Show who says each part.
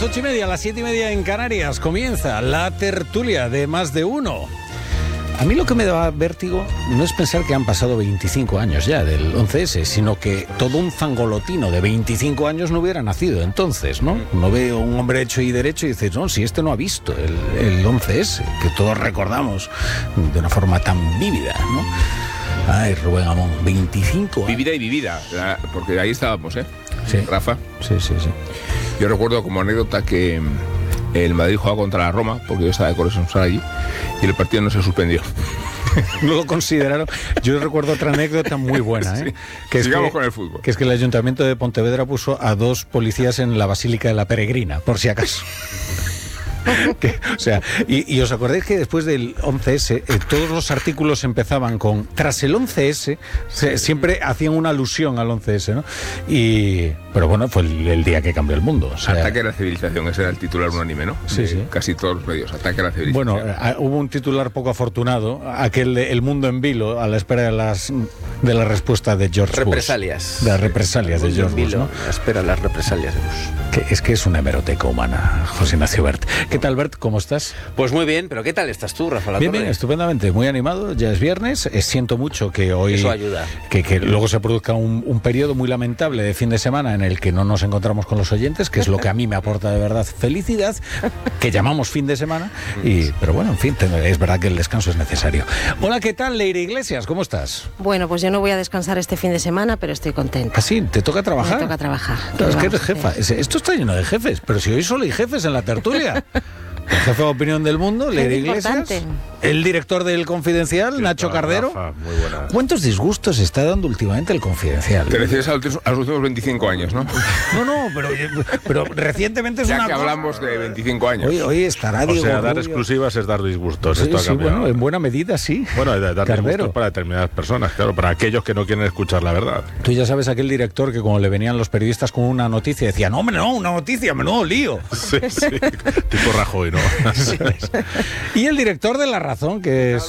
Speaker 1: las 8:30, a las 7:30 en Canarias, comienza la tertulia de Más de Uno. A mí lo que me da vértigo no es pensar que han pasado 25 años ya del 11S, sino que todo un zangolotino de 25 años no hubiera nacido entonces, ¿no? Uno ve a un hombre hecho y derecho y dice, no, si este no ha visto el 11S, que todos recordamos de una forma tan vívida, ¿no? Ay, Rubén Amón, 25 años.
Speaker 2: Vivida y vivida, porque ahí estábamos, ¿eh?
Speaker 1: Sí.
Speaker 2: Rafa.
Speaker 1: Sí.
Speaker 2: Yo recuerdo como anécdota que el Madrid jugaba contra la Roma, porque yo estaba de corresponsal allí, y el partido no se suspendió.
Speaker 1: No lo consideraron. Yo recuerdo otra anécdota muy buena, ¿eh?
Speaker 2: Sí.
Speaker 1: Que
Speaker 2: Sigamos con el fútbol.
Speaker 1: Que es que el Ayuntamiento de Pontevedra puso a 2 policías en la Basílica de la Peregrina, por si acaso. Y os acordáis que después del 11S todos los artículos empezaban con tras el 11S, siempre hacían una alusión al 11S, ¿no? Pero bueno, fue el día que cambió el mundo.
Speaker 2: Ataque a la civilización, ese era el titular unánime, ¿no?
Speaker 1: Sí.
Speaker 2: Casi todos los medios, ataque a la civilización.
Speaker 1: Bueno, hubo un titular poco afortunado, aquel de El mundo en vilo, a la espera de la respuesta de George
Speaker 3: represalias.
Speaker 1: Bush. De las represalias de George Bush, ¿no?
Speaker 3: Espera las represalias de Bush.
Speaker 1: Que es una hemeroteca humana, José Ignacio Bert. ¿Qué tal, Bert? ¿Cómo estás?
Speaker 3: Pues muy bien, pero ¿qué tal estás tú, Rafa?
Speaker 1: Bien, estupendamente, muy animado, ya es viernes, siento mucho que hoy...
Speaker 3: Eso ayuda.
Speaker 1: Que luego se produzca un periodo muy lamentable de fin de semana en el que no nos encontramos con los oyentes, que es lo que a mí me aporta de verdad felicidad, que llamamos fin de semana, pero bueno, en fin, es verdad que el descanso es necesario. Hola, ¿qué tal, Leire Iglesias? ¿Cómo estás?
Speaker 4: Bueno, pues yo no voy a descansar este fin de semana, pero estoy contenta.
Speaker 1: ¿Ah, sí? ¿Te toca trabajar?
Speaker 4: Me toca trabajar.
Speaker 1: Claro, es que eres jefa. Esto está lleno de jefes, pero si hoy solo hay jefes en la tertulia. El jefe de opinión del mundo, Leire Iglesias. El director del Confidencial, Nacho Cardero.
Speaker 5: Rafa, muy buena.
Speaker 1: ¿Cuántos disgustos está dando últimamente el Confidencial?
Speaker 2: Te refieres a los últimos 25 años, ¿no?
Speaker 1: No, pero recientemente es
Speaker 2: ya
Speaker 1: una
Speaker 2: que
Speaker 1: cosa...
Speaker 2: hablamos de 25 años.
Speaker 1: Hoy estará Diego
Speaker 5: dar
Speaker 1: Rubio.
Speaker 5: exclusivas es dar disgustos.
Speaker 1: Sí,
Speaker 5: Esto ha cambiado.
Speaker 1: bueno, en buena medida sí.
Speaker 5: Bueno, dar
Speaker 1: Cardero.
Speaker 5: disgustos para determinadas personas, claro, para aquellos que no quieren escuchar la verdad.
Speaker 1: Tú ya sabes aquel director que como le venían los periodistas con una noticia decía, no, hombre, no, una noticia, menudo lío.
Speaker 5: Sí. Tipo Rajoy, ¿no?
Speaker 1: Sí. Y el director de La Razón, que es